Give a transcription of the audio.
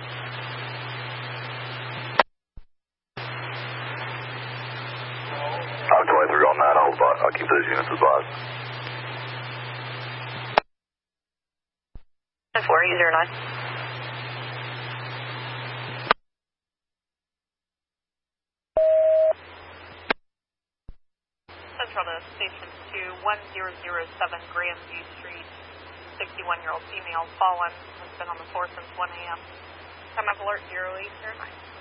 I'm 23 on that. I'll keep those units advised. 4809. Central to Station 2, 1007 Grandview Street. 61-year-old female fallen, has been on the floor since 1 a.m. Time of alert 0809.